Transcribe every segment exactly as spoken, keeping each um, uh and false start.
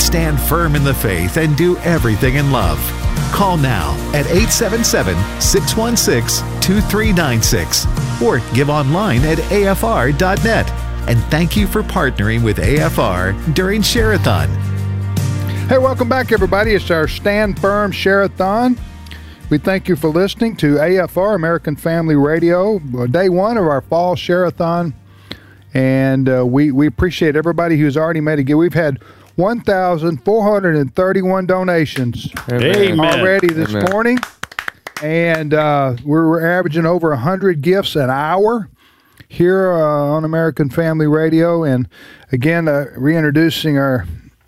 stand firm in the faith and do everything in love. Call now at eight seven seven, six one six, two three nine six or give online at A F R dot net. And thank you for partnering with A F R during Share-a-thon. Hey, welcome back, everybody. It's our Stand Firm Share-a-thon. We thank you for listening to A F R, American Family Radio, day one of our fall Share-a-thon. And uh, we, we appreciate everybody who's already made a gift. We've had one thousand four hundred thirty-one donations Amen. already this Amen. morning. And uh, we're, we're averaging over one hundred gifts an hour here uh, on American Family Radio. And again, uh, reintroducing our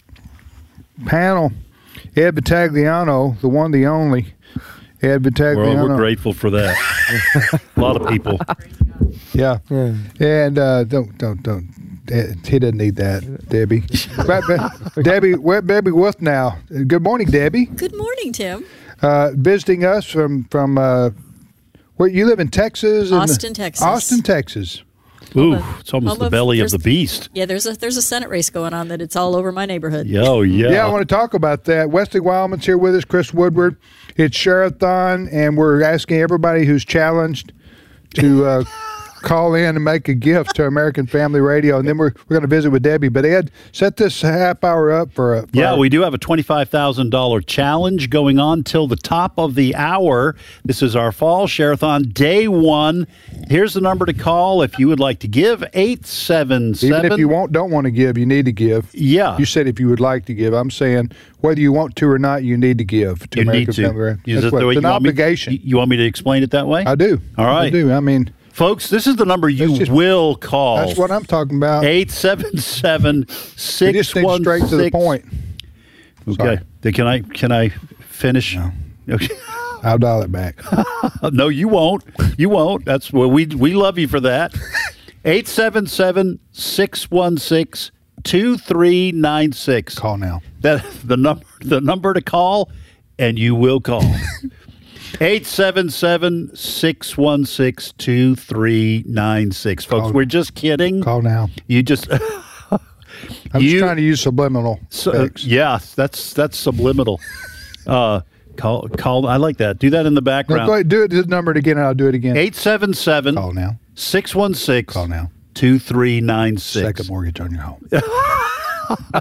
panel, Ed Vitagliano, the one, the only. Ed Vitagliano. Well, we're grateful for that. A lot of people. Yeah. yeah. And uh, don't, don't, don't. He doesn't need that, Debbie. but, but, Debbie, where Debbie Wolf now? Good morning, Debbie. Good morning, Tim. Uh, visiting us from from uh, where you live in Texas, Austin, and, Texas. Austin, Texas. Ooh, it's almost the belly of the beast. Yeah, there's a there's a Senate race going on that it's all over my neighborhood. Oh yeah. Yeah, I want to talk about that. Wesley Wildman's here with us. Chris Woodward. It's Share-a-thon, and we're asking everybody who's challenged to. Uh, call in and make a gift to American Family Radio, and then we're we're going to visit with Debbie. But Ed, set this half hour up for a for yeah. our, We do have a twenty-five thousand dollar challenge going on till the top of the hour. This is our fall Share-a-thon day one. Here's the number to call if you would like to give: eight seven seven. Even if you won't don't want to give, you need to give. Yeah. You said if you would like to give. I'm saying whether you want to or not, you need to give to you American need to. Family Radio. Is That's it what, the way it's you an want me- obligation. you- you want me to explain it that way? I do. All right. I do. I mean. Folks, this is the number you just- will call. That's what I'm talking about. eight seven seven, We just six need one six. straight to the point. Okay. Then Can I can I finish? No. Okay. I'll dial it back. No, you won't. You won't. That's what we we love you for that. eight seven seven, six one six, two three nine six. Call now. That the number the number to call, and you will call. eight seven seven, six one six, two three nine six. Folks, Call- we're just kidding. Call now. You just I'm You- just trying to use subliminal. So, text. yeah, that's that's subliminal. Uh, call call. I like that. Do that in the No, background. go ahead, do it. Do the number again, and I'll do it again. Eight seven seven Call now. six one six Call now. two three nine six. Second mortgage on your home. All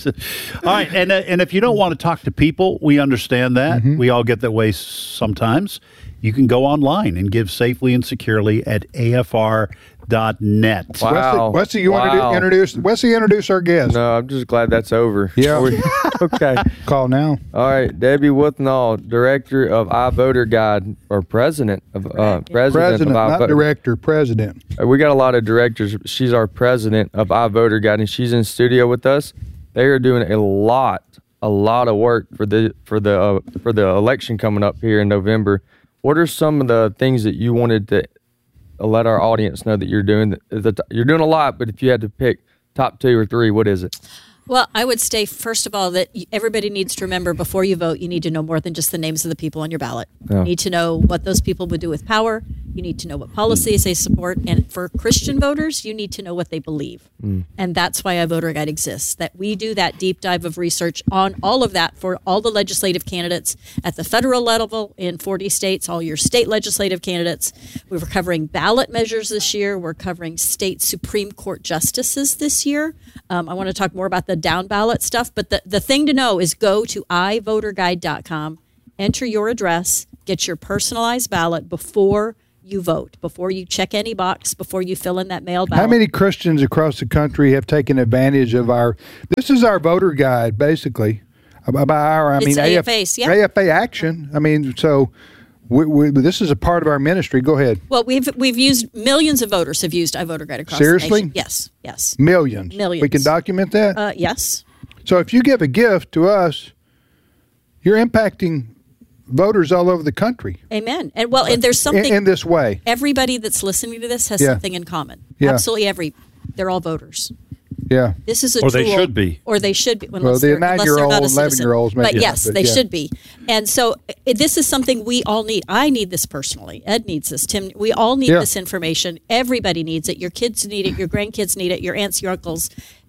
right, and uh, and if you don't want to talk to people, we understand that. Mm-hmm. We all get that way sometimes. You can go online and give safely and securely at A F R dot net. Wow. Wesley, Wesley, you want to Wow. do, introduce? Wesley, introduce our guest. No, I'm just glad that's over. Yeah. We- okay. Call now. All right. Debbie Withnall, director of iVoter Guide, or president of uh, president, President, of not iVoter. director. President. Uh, We got a lot of directors. She's our president of iVoter Guide, and she's in studio with us. They are doing a lot, a lot of work for the for the uh, for the election coming up here in November. What are some of the things that you wanted to uh, let our audience know that you're doing? That you're doing a lot, but if you had to pick top two or three, what is it? Well, I would say, first of all, that everybody needs to remember before you vote, you need to know more than just the names of the people on your ballot. Yeah. You need to know what those people would do with power. You need to know what policies they support. And for Christian voters, you need to know what they believe. Mm. And that's why iVoter Guide exists, that we do that deep dive of research on all of that for all the legislative candidates at the federal level in forty states, all your state legislative candidates. We were covering ballot measures this year. We're covering state Supreme Court justices this year. Um, I want to talk more about the down ballot stuff, but the, the thing to know is go to i voter guide dot com, enter your address, get your personalized ballot before you vote, before you check any box, before you fill in that mail ballot. How many Christians across the country have taken advantage of our? This is our voter guide, basically. About our, I It's mean, A F A's, yeah. A F A Action. I mean, so we, we, this is a part of our ministry. Go ahead. Well, we've we've used millions of voters have used iVoter Guide across Seriously? the nation. Yes, yes, Millions. Millions. We can document that. uh, yes. So if you give a gift to us, you're impacting voters all over the country. Amen. And well, and there's something in, in this way. Everybody that's listening to this has Yeah. something in common. Yeah. Absolutely every. They're all voters. Yeah. This is a Or tool, they should be. Or they should be. Well, Unless the they're, unless they're nine-year-old, not a citizen. eleven-year-olds maybe But not, yes, but they yeah. should be. And so uh, this is something we all need. I need this personally. Ed needs this. Tim, we all need Yeah. this information. Everybody needs it. Your kids need it. Your grandkids need it. Your aunts, your uncles.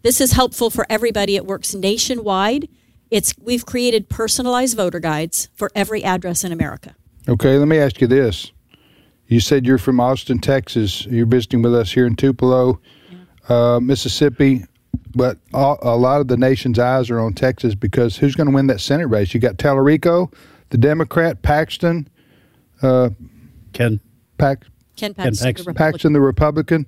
This is helpful for everybody. It works nationwide. It's we've created personalized voter guides for every address in America. Okay, let me ask you this. You said you're from Austin, Texas. You're visiting with us here in Tupelo, uh, Mississippi. But all, a lot of the nation's eyes are on Texas because who's going to win that Senate race? You got Tallarico, the Democrat, Paxton, uh, Ken. Pax, Ken Paxton, Paxton. the Republican. Paxton, the Republican.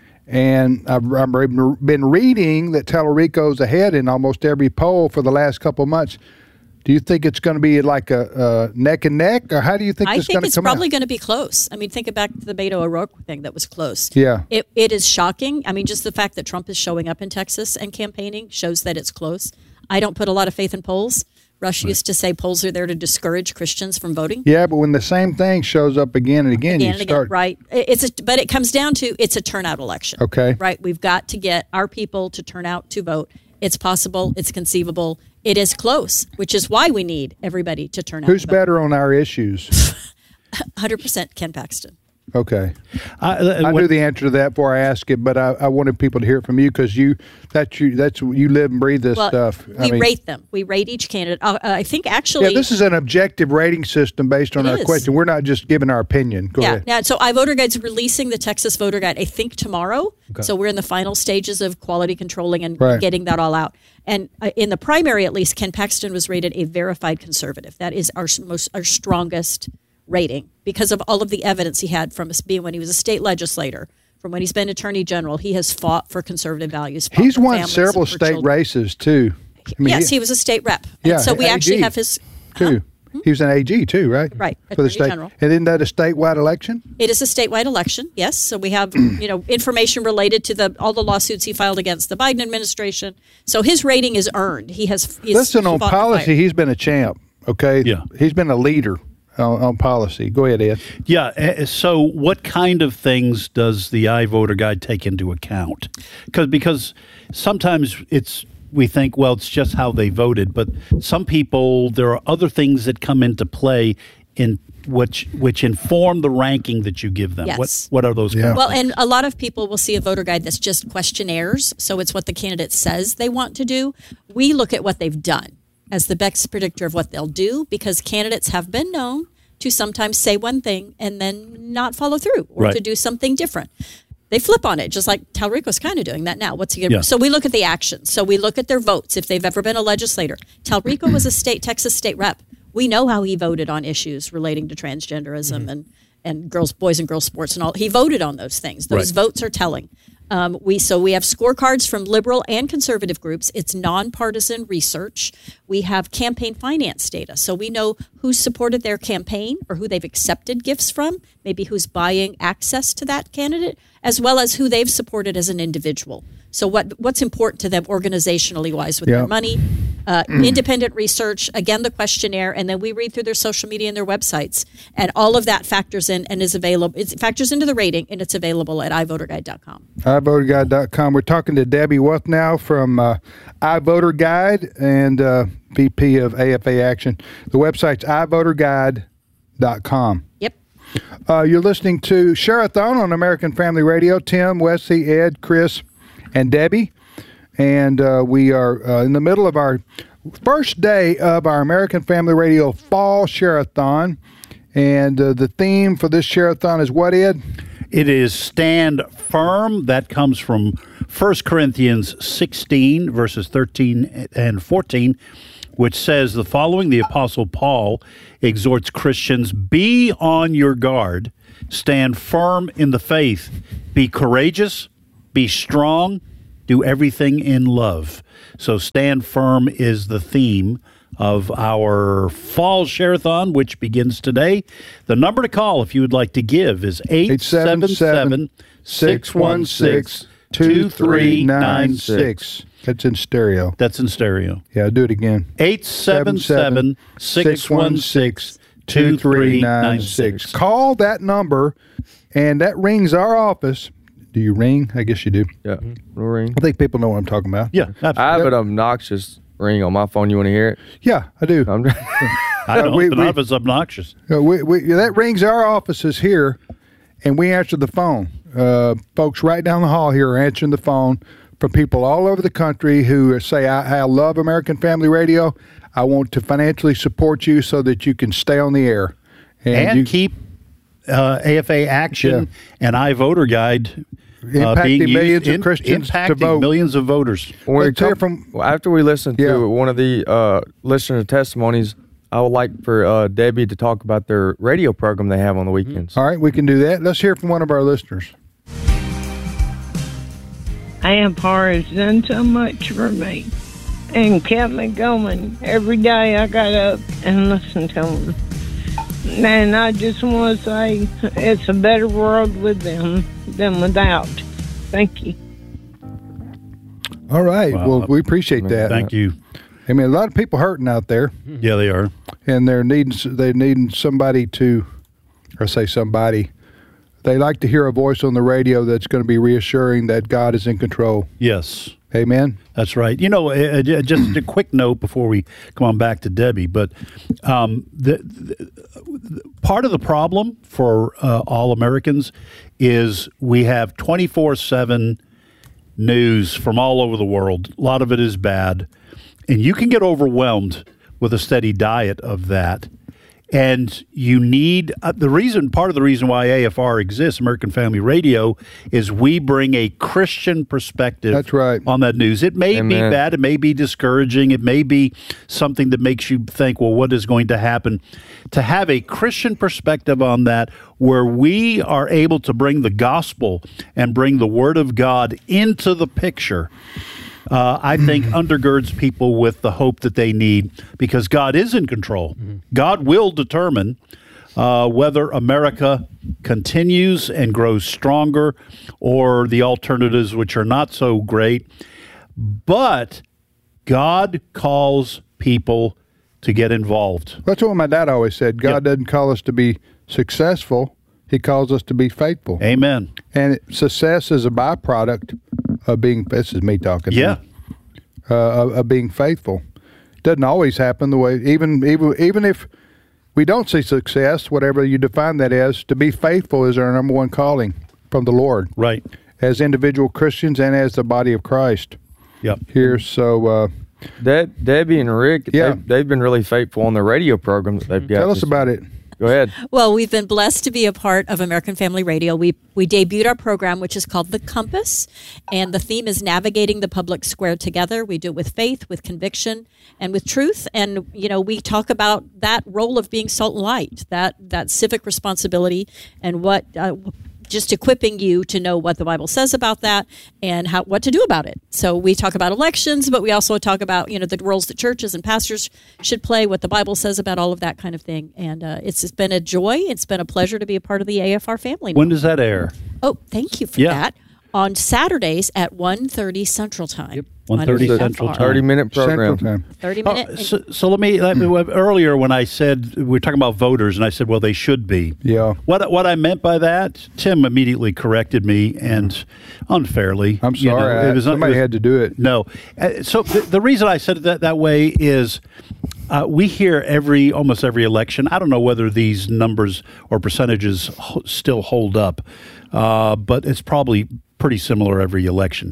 And I've, I've been reading that Tallarico's ahead in almost every poll for the last couple of months. Do you think it's going to be like a, a neck and neck, or how do you think I this is think going to it's come probably out? going to be close. I mean, think back to the Beto O'Rourke thing that was close. Yeah. It, it is shocking. I mean, just the fact that Trump is showing up in Texas and campaigning shows that it's close. I don't put a lot of faith in polls. Rush Right. used to say polls are there to discourage Christians from voting. Yeah, but when the same thing shows up again and again, Again you and again, start. right? It's a, but it comes down to it's a turnout election. Okay. Right. We've got to get our people to turn out to vote. It's possible. It's conceivable. It is close, which is why we need everybody to turn out. Who's to vote. better on our issues? one hundred percent Ken Paxton. Okay. Uh, I what- knew the answer to that before I asked it, but I, I wanted people to hear it from you because you that's you that's you live and breathe this Well, stuff. we I mean, rate them. We rate each candidate. Uh, I think actually. yeah, this is an objective rating system based on It our is. question. We're not just giving our opinion. Go yeah, ahead. yeah. So iVoter Guide's releasing the Texas Voter Guide, I think, tomorrow. So we're in the final stages of quality controlling and Right. getting that all out. And uh, in the primary, at least, Ken Paxton was rated a verified conservative. That is our s- most our strongest rating because of all of the evidence he had from us being when he was a state legislator, from when he's been attorney general. He has fought for conservative values. fought He's for won families several and for state children. races too. I mean, Yes, he, he was a state rep. And Yeah, so we A G actually have his. too. He was an A G too, right? Right, For the Attorney state. General. And isn't that a statewide election? It is a statewide election, yes. So we have, you know, information related to the all the lawsuits he filed against the Biden administration. So his rating is earned. He has. He's Listen, on fought the policy, fight. he's been a champ. Okay. Yeah. He's been a leader on, on policy. Go ahead, Ed. Yeah. uh, So, what kind of things does the iVoter Guide take into account? Because because sometimes it's we think, well, it's just how they voted, but some people there are other things that come into play in which which inform the ranking that you give them. Yes. What what are those? Yeah. kind of Well, things? and a lot of people will see a voter guide that's just questionnaires. So it's what the candidate says they want to do. We look at what they've done as the best predictor of what they'll do because candidates have been known to sometimes say one thing and then not follow through or Right. to do something different. They flip on it, just like Talrico's kind of doing that now. What's he gonna Yeah. So we look at the actions. So we look at their votes, if they've ever been a legislator. Talrico was a state Texas state rep. We know how he voted on issues relating to transgenderism Mm-hmm. and, and girls, boys and girls sports and all. He voted on those things. Those Right. votes are telling. Um, we so we have scorecards from liberal and conservative groups. It's nonpartisan research. We have campaign finance data, so we know who's supported their campaign or who they've accepted gifts from, maybe who's buying access to that candidate, as well as who they've supported as an individual. So what what's important to them organizationally wise with Yeah. their money. Uh, independent research, again, the questionnaire, and then we read through their social media and their websites. And all of that factors in and is available. It factors into the rating, and it's available at i voter guide dot com. i voter guide dot com. We're talking to Debbie Wuthnow from uh, iVoter Guide and uh, V P of A F A Action. The website's i voter guide dot com. Yep. Uh, you're listening to Share-a-thon on American Family Radio. Tim, Wesley, Ed, Chris, and Debbie. And uh, we are uh, in the middle of our first day of our American Family Radio Fall Share-a-thon. And uh, the theme for this Share-a-thon is what, Ed? It is stand firm. That comes from First Corinthians sixteen, verses thirteen and fourteen, which says the following: the Apostle Paul exhorts Christians, be on your guard, stand firm in the faith, be courageous, be strong, do everything in love. So stand firm is the theme of our fall share-a-thon, which begins today. The number to call if you would like to give is eight seven seven, six one six, two three nine six. That's in stereo. That's in stereo. Yeah, do it again. eight seven seven, six one six, two three nine six. Call that number, and that rings our office. Do you ring? I guess you do. Yeah, ring. I think people know what I'm talking about. Yeah, I absolutely. have an obnoxious ring on my phone. You want to hear it? Yeah, I do. I'm I don't we- know, but we- none of it's obnoxious. Uh, we, we, that rings our offices here, and we answer the phone. Uh, folks right down the hall here are answering the phone. from people all over the country who say, I, I love American Family Radio. I want to financially support you so that you can stay on the air. And, you, keep uh, A F A Action Yeah. and iVoter Guide uh, Impacting being used, millions of in- Christians to impacting vote. millions of voters. When we Let's hear come- from- well, after we listen Yeah. to one of the uh, listener testimonies, I would like for uh, Debbie to talk about their radio program they have on the weekends. All right, we can do that. Let's hear from one of our listeners. A F R has done so much for me and kept me going. Every day I got up and listened to them. And I just want to say it's a better world with them than without. Thank you. All right. Wow. Well, we appreciate that. Thank you. I mean, a lot of people hurting out there, Yeah, they are. and they're needing they're needing somebody to, or say somebody. They like to hear a voice on the radio that's going to be reassuring that God is in control. Yes. Amen. That's right. You know, uh, uh, just a quick note before we come on back to Debbie, but um, the, the part of the problem for uh, all Americans is we have twenty-four seven news from all over the world. A lot of it is bad, and you can get overwhelmed with a steady diet of that. And you need uh, the reason, part of the reason why A F R exists, American Family Radio, is we bring a Christian perspective That's right. on that news. It may Amen. be bad, it may be discouraging, it may be something that makes you think, well, what is going to happen? To have a Christian perspective on that, where we are able to bring the gospel and bring the Word of God into the picture, Uh, I think undergirds people with the hope that they need, because God is in control. God will determine uh, whether America continues and grows stronger or the alternatives, which are not so great. But God calls people to get involved. That's what my dad always said. God Yep. doesn't call us to be successful. He calls us to be faithful. Amen. And it, success is a byproduct of being, this is me talking. Yeah. Uh, of, of being faithful. Doesn't always happen the way, even, even, even if we don't see success, whatever you define that as, to be faithful is our number one calling from the Lord Right. as individual Christians and as the body of Christ Yep. here. So, uh, De- Debbie and Rick, Yeah. they've, they've been really faithful on the radio program that they've got. tell us this- about it. Go ahead. Well, we've been blessed to be a part of American Family Radio. We we debuted our program, which is called The Compass, and the theme is navigating the public square together. We do it with faith, with conviction, and with truth. And you know, we talk about that role of being salt and light, that that civic responsibility, and what. Uh, just equipping you to know what the Bible says about that and how what to do about it. So we talk about elections, but we also talk about, you know, the roles that churches and pastors should play, what the Bible says about all of that kind of thing. And uh, it's, it's been a joy. It's been a pleasure to be a part of the A F R family. When does that air? Oh, thank you for Yeah. that. On Saturdays at one thirty Central Time. Yep. one thirty Central Time. thirty minute program. Central Time. thirty Oh, minute. so, so let me, let me earlier when I said we were talking about voters, and I said, well, they should be. Yeah. What what I meant by that, Tim immediately corrected me, and unfairly. I'm you know, sorry. I- it was- somebody it was- had to do it. No. Uh, so the, the reason I said it that that way is uh, we hear every almost every election. I don't know whether these numbers or percentages ho- still hold up, uh, but it's probably pretty similar every election,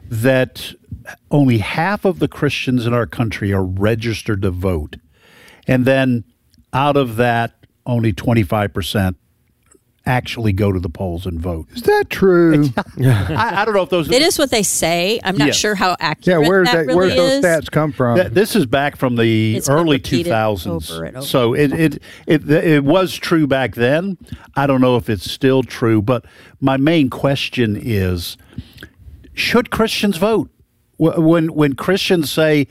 that only half of the Christians in our country are registered to vote. And then out of that, only twenty-five percent actually go to the polls and vote. Is that true? I, I don't know if those... It is what they say. I'm not Yes. sure how yeah, accurate where's that that? really Where's those is. stats come from? Th- This is back from the It's been early two repeated thousands. over and over. So it, it it it was true back then. I don't know if it's still true, but my main question is, should Christians vote? Wh- When when Christians say